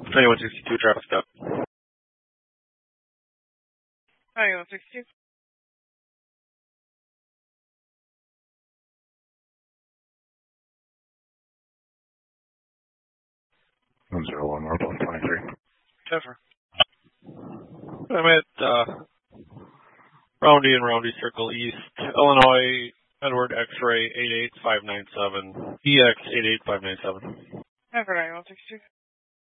9162 traffic stop. 9162. 101 Northwest 23. Jennifer. I'm at Roundy and Roundy Circle East, Illinois, Edward X-ray 88597, EX 88597. Jennifer 9162.